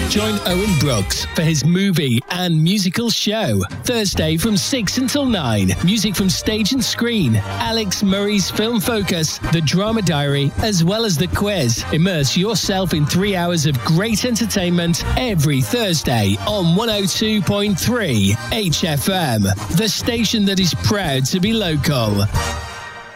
Join Owen Brooks for his movie and musical show. Thursday from 6 until 9. Music from stage and screen. Alex Murray's Film Focus, The Drama Diary, as well as the quiz. Immerse yourself in 3 hours of great entertainment every Thursday on 102.3 HFM, the station that is proud to be local.